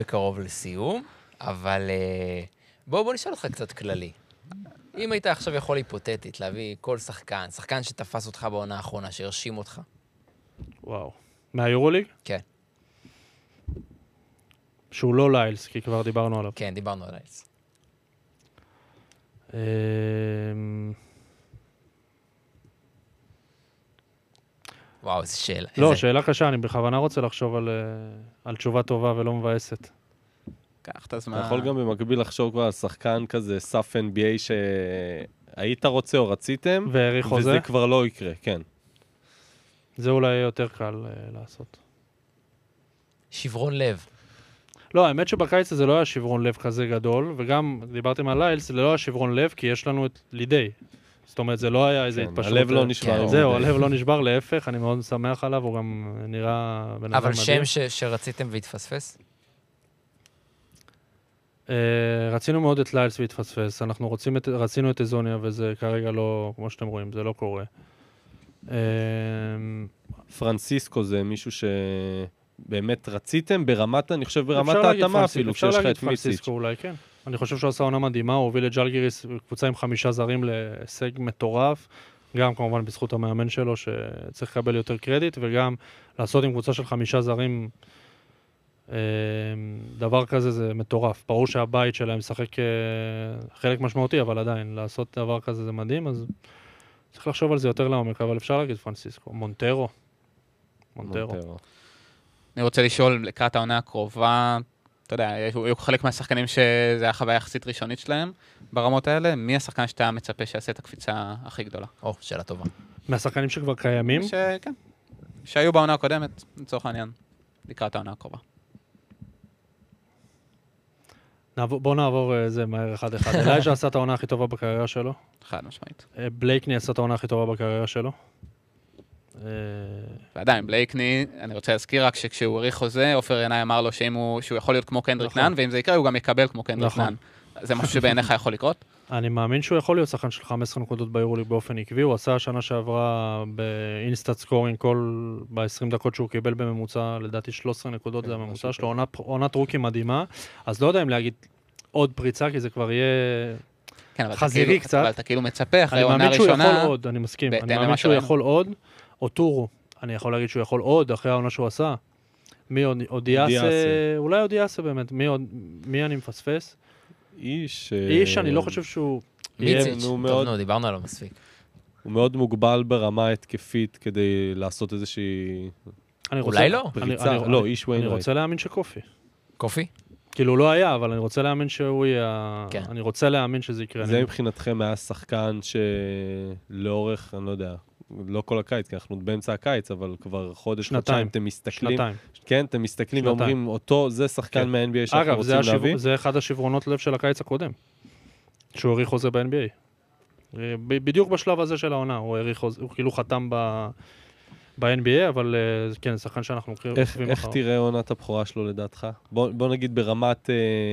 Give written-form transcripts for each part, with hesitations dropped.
בקרוב לסיום, אבל בוא נשאל אותך קצת כללי. אם היית עכשיו יכול היפותטית להביא כל שחקן שתפס אותך בעונה האחרונה, שהרשים אותך. וואו. מהיורוליג? כן. שהוא לא ליילס, כי כבר דיברנו עליו. כן, דיברנו על ליילס. וואו, איזה שאלה. לא, שאלה קשה, אני בכוונה רוצה לחשוב על תשובה טובה ולא מבאסת. קח את הזמן. אתה יכול גם במקביל לחשוב כבר על שחקן כזה, סף NBA שהיית רוצה או רציתם, והעריך חוזה? וזה כבר לא יקרה, כן. זה אולי יותר קל לעשות. שברון לב. לא, האמת שבקיץ הזה לא היה שברון לב כזה גדול, וגם דיברתם על ליילס, זה לא היה שברון לב, כי יש לנו את לידי. זאת אומרת, זה לא היה איזה התפשרות. הלב לא נשבר. זהו, הלב לא נשבר, להפך, אני מאוד שמח עליו, הוא גם נראה בן אדם אבל מדהים. שם שרציתם והתפספס? רצינו מאוד את ליילס והתפספס, אנחנו רצינו את איזוניה, וזה כרגע לא, כמו שאתם רואים, זה לא קורה. פרנסיסקו זה מישהו שבאמת רציתם ברמת, אני חושב ברמת ההתאמה אפילו, כשיש לך את מיציץ'. אולי כן. אני חושב שהוא עשה עונה מדהימה, הוא הוביל את ג'לגיריס קבוצה עם 5 זרים להישג מטורף, גם כמובן בזכות המאמן שלו שצריך לקבל יותר קרדיט, וגם לעשות עם קבוצה של 5 זרים דבר כזה זה מטורף. ברור שהבית שלהם משחק חלק משמעותי, אבל עדיין, לעשות דבר כזה זה מדהים, אז צריך לחשוב על זה יותר לעומק, אבל אפשר להגיד פרנסיסקו. מונטרו. אני רוצה לשאול לקראת העונה הקרובה, אתה יודע, היו חלק מהשחקנים שזה החוויה יחסית ראשונית שלהם ברמות האלה, מי השחקן שאתה מצפה שיעשה את הקפיצה הכי גדולה? שאלה טובה. מהשחקנים שכבר קיימים? כן. שהיו בעונה הקודמת, לצורך העניין, לקראת העונה הקרובה. בואו נעבור זה מהר אחד. אלייג'ה עשה את העונה הכי טובה בקריירה שלו. חד משמעית. בלייקני עשה את העונה הכי טובה בקריירה שלו. ועדיין, בלייקני, אני רוצה להזכיר רק שכשהוא עריך חוזה, עופר ינאי אמר לו שהוא יכול להיות כמו קנדריק נאן, ואם זה יקרה, הוא גם יקבל כמו קנדריק נאן. זה משהו שבעיניך יכול לקרות? אני מאמין שהוא יכול להיות שחקן של 15 נקודות ביורוליג באופן עקבי. הוא עשה השנה שעברה באינסטאט סקורינג ב-20 דקות שהוא קיבל בממוצע, לדעתי 13 נקודות זה הממוצע שלו. עונת רוקי מדהימה. אז לא יודע אם להגיד עוד פריצה, כי זה כבר יהיה חזירי קצת. אבל אתה כאילו מצפה אחרי עונה ראשונה. אני מאמין שהוא יכול עוד, אני מסכים. אני מאמין שהוא יכול עוד. או טורו, אני יכול להגיד שהוא יכול עוד אחרי העונה שהוא עשה. מי עוד? אודיאסה, אולי אודיאסה באמת. מי אני מפספס? איש, אני לא חושב שהוא... מיציץ', טוב, דיברנו עליו מספיק. הוא מאוד מוגבל ברמה התקפית כדי לעשות איזושהי... אולי לא. לא, איש וויין אני רוצה להאמין שקופי. קופי? כאילו לא היה, אבל אני רוצה להאמין שהוא יהיה... אני רוצה להאמין שזה יקרה. זה מבחינתכם היה שחקן שלאורך, אני לא יודע, לא כל הקיץ, כי אנחנו באמצע הקיץ, אבל כבר חודשיים אתם מסתכלים. כן, אתם מסתכלים ואומרים, זה שחקן מה-NBA שאנחנו רוצים להביא. אגב, זה אחד השברונות לב של הקיץ הקודם, שהוא העריך חוזה ב-NBA. בדיוק בשלב הזה של העונה, הוא כאילו חתם ב-NBA, אבל כן, זה שחקן שאנחנו מכירים. איך תראה עונת הבכורה שלו לדעתך? בוא נגיד ברמת...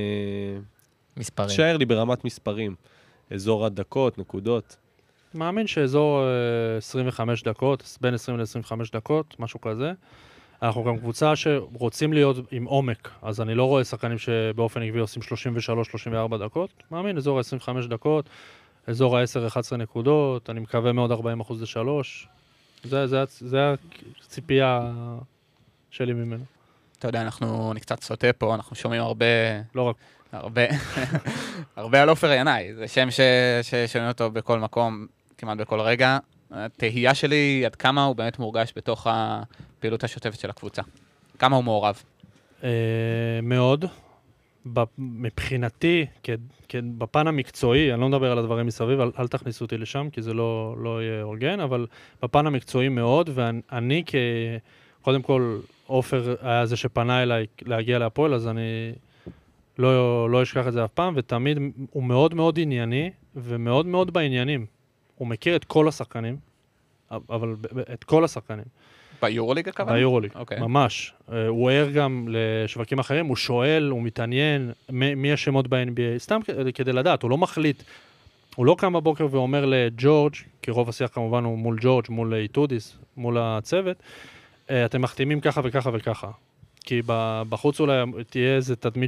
מספרים. תשאר לי ברמת מספרים. אזור הדקות, נקודות. מאמין שאזור 25 דקות, בין 20 ל-25 דקות, משהו כזה. אנחנו גם קבוצה שרוצים להיות עם עומק, אז אני לא רואה שחקנים שבאופן עקבי עושים 33-34 דקות. מאמין, אזור 25 דקות, אזור ה-10-11 נקודות, אני מקווה מאוד 40% ל-3. זה הציפייה שלי ממנו. אתה יודע, אני קצת סוטה פה, אנחנו שומעים הרבה... לא רק. הרבה על עופר ינאי, זה שם ששומעים אותו בכל מקום, כמעט בכל רגע. התהייה שלי עד כמה הוא באמת מורגש בתוך הפעילות השוטפת של הקבוצה. כמה הוא מעורב? מאוד. מבחינתי, בפן המקצועי, אני לא מדבר על הדברים מסביב, אל תכניסו אותי לשם, כי זה לא יהיה אורגן, אבל בפן המקצועי מאוד, ואני קודם כל, עופר היה זה שפנה אליי להגיע להפועל, אז אני לא אשכח את זה אף פעם, ותמיד הוא מאוד מאוד ענייני, ומאוד מאוד בעניינים. הוא מכיר את כל השחקנים, אבל את כל השחקנים. ביורוליג הכוונה? ביורוליג, ממש. הוא ער גם לשווקים אחרים, הוא שואל, הוא מתעניין, מי השמות ב-NBA, סתם כדי לדעת, הוא לא מחליט, הוא לא קם בבוקר ואומר לג'ורג', כי רוב השיח כמובן הוא מול ג'ורג', מול איטודיס, מול הצוות, אתם מחתימים ככה וככה וככה. כי בחוץ אולי תהיה איזה תדמית